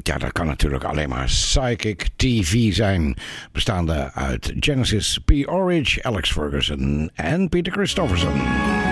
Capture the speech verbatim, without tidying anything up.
Ja, dat kan natuurlijk alleen maar Psychic T V zijn. Bestaande uit Genesis, P. Orridge, Alex Ferguson en Peter Christopherson.